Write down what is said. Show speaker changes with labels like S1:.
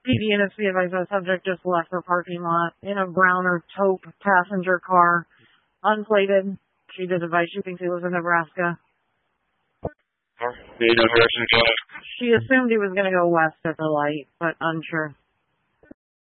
S1: PD and its advised the subject just left the parking lot in a brown or taupe passenger car, unplated. She did advise she thinks he lives in Nebraska.
S2: Do you know direction to go?
S1: She assumed he was going to go west at the light, but unsure.